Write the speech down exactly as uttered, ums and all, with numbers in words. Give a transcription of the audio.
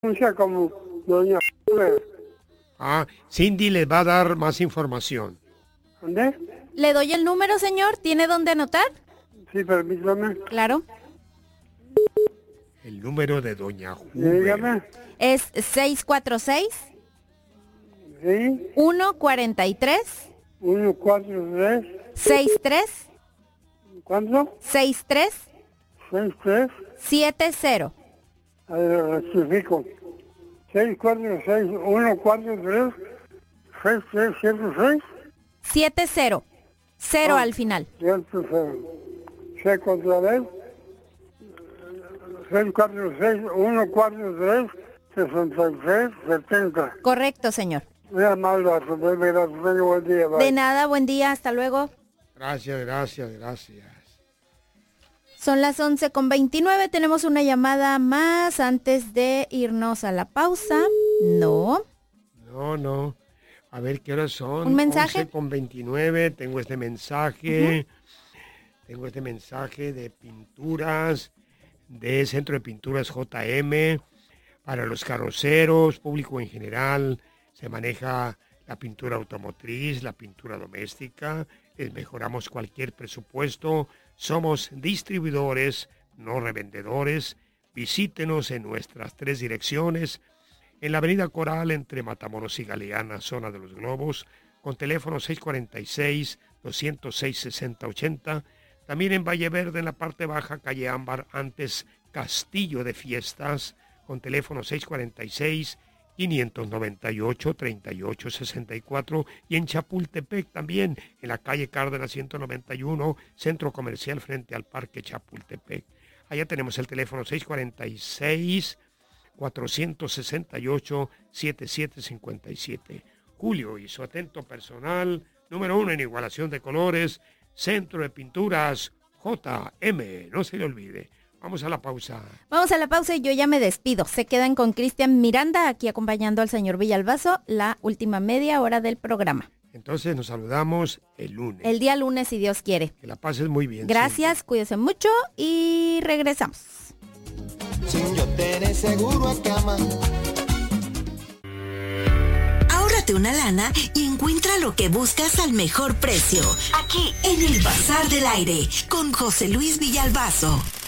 Mucha como doña Julia. Ah, Cindy les va a dar más información. ¿Dónde? ¿Le doy el número, señor? ¿Tiene dónde anotar? Sí, permítame. Claro. El número de doña Julia. Dígame. Es seis cuatro seis, Sí, uno cuatro tres, uno, cuatro, tres. seis tres, ¿Cuánto? seis tres, Seis, tres. siete cero. A ver, rectifico. Seis, cuatro, seis, uno, cuatro, tres. Seis, tres, siete, seis. siete cero. Cero Ah. al final. Cierto, cero. Seis, otra vez. Seis, cuatro, seis, uno, cuatro, tres. Sesenta y tres, setenta. Correcto, señor. Muy amable, gracias. Tenga buen día. Bye. De nada, buen día, hasta luego. Gracias, gracias, gracias. Son las once con veintinueve, tenemos una llamada más antes de irnos a la pausa. No. No, no. A ver qué horas son. ¿Un mensaje? once con veintinueve. Tengo este mensaje. Uh-huh. Tengo este mensaje de pinturas, de Centro de Pinturas J M. Para los carroceros, público en general, se maneja la pintura automotriz, la pintura doméstica. Les mejoramos cualquier presupuesto. Somos distribuidores, no revendedores. Visítenos en nuestras tres direcciones. En la avenida Coral, entre Matamoros y Galeana, zona de los Globos, con teléfono seis cuatro seis, dos cero seis, seis cero ocho cero. También en Valle Verde, en la parte baja, calle Ámbar, antes Castillo de Fiestas, con teléfono seis cuatro seis, cinco nueve ocho, tres ocho seis cuatro. Y en Chapultepec también, en la calle Cárdenas ciento noventa y uno, centro comercial frente al Parque Chapultepec. Allá tenemos el teléfono seis cuatro seis, cuatro seis ocho, siete siete cinco siete. Julio y su atento personal, número uno en igualación de colores, Centro de Pinturas J M. No se le olvide. Vamos a la pausa. Vamos a la pausa y yo ya me despido. Se quedan con Cristian Miranda aquí acompañando al señor Villalbazo la última media hora del programa. Entonces nos saludamos el lunes. El día lunes, si Dios quiere. Que la pases muy bien. Gracias, Cindy. Cuídense mucho y regresamos. Sin yo tener seguro a cama. Ahórrate una lana y encuentra lo que buscas al mejor precio. Aquí, en el Bazar del Aire, con José Luis Villalbazo.